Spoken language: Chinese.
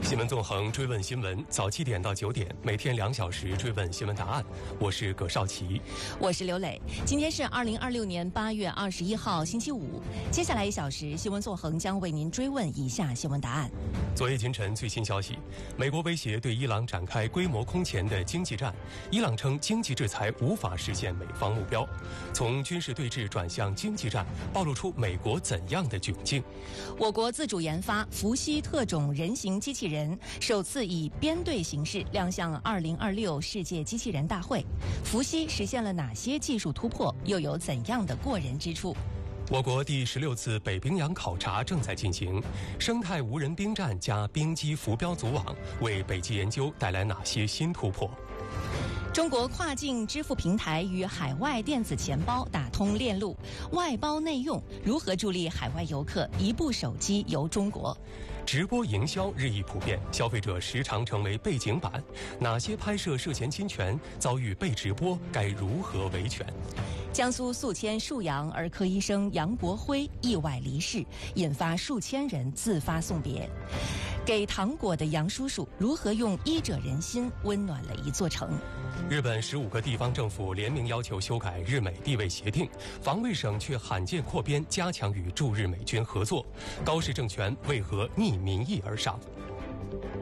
新闻纵横，追问新闻，早7点到9点，每天2小时追问新闻答案。我是葛少奇， 我是刘磊。今天是2026年8月21号，星期五。接下来1小时，新闻纵横将为您追问以下新闻答案。 昨夜今晨最新消息，美国威胁对伊朗展开规模空前的经济战，伊朗称经济制裁无法实现美方目标。从军事对峙转向经济战，暴露出美国怎样的窘境？ 我国自主研发伏羲特种人形机器人首次以编队形式亮相2026世界机器人大会，伏羲实现了哪些技术突破，又有怎样的过人之处？ 我国第16次北冰洋考察正在进行，生态无人兵站加冰机浮标组网为北极研究带来哪些新突破？ 中国跨境支付平台与海外电子钱包打通链路，外包内用，如何助力海外游客一部手机游中国？ 直播营销日益普遍，消费者时常成为背景板，哪些拍摄涉嫌侵权，遭遇被直播该如何维权？ 江苏宿迁沭阳儿科医生杨国辉意外离世，引发数千人自发送别。给糖果的杨叔叔如何用医者仁心温暖了一座城？ 日本15个地方政府联名要求修改日美地位协定，防卫省却罕见扩编加强与驻日美军合作。高市政权为何逆民意而上？